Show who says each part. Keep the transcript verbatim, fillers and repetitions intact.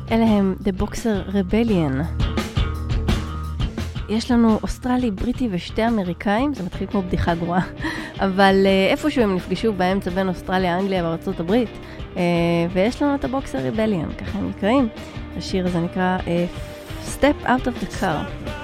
Speaker 1: אלה הם The Boxer Rebellion. יש לנו אוסטרלי, בריטי ושתי אמריקאים, זה מתחיל כמו בדיחה גרועה, אבל uh, איפשהו הם נפגשו באמצע בין אוסטרליה, אנגליה וארצות הברית, uh, ויש לנו את הבוקסר ריבליאן, ככה הם נקראים. השיר הזה נקרא uh, Step Out of the Car.